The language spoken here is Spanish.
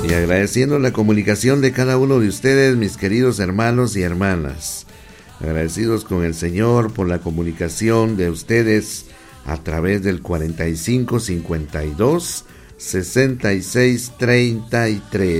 Y agradeciendo la comunicación de cada uno de ustedes, mis queridos hermanos y hermanas. Agradecidos con el Señor por la comunicación de ustedes a través del 4552 6633.